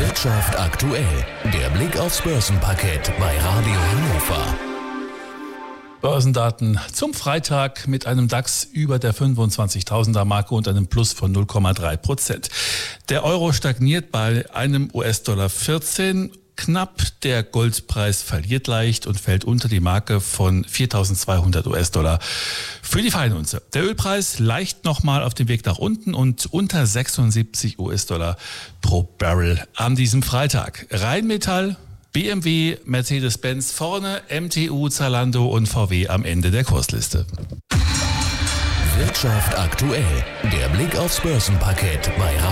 Wirtschaft aktuell, der Blick aufs Börsenparkett bei Radio Hannover. Börsendaten zum Freitag mit einem DAX über der 25.000er Marke und einem Plus von 0,3%. Der Euro stagniert bei einem US-Dollar 14 knapp. Der Goldpreis verliert leicht und fällt unter die Marke von 4.200 US-Dollar für die Feinunze. Der Ölpreis leicht nochmal auf dem Weg nach unten und unter 76 US-Dollar pro Barrel an diesem Freitag. Rheinmetall, BMW, Mercedes-Benz vorne, MTU, Zalando und VW am Ende der Kursliste. Wirtschaft aktuell, der Blick aufs Börsenparkett bei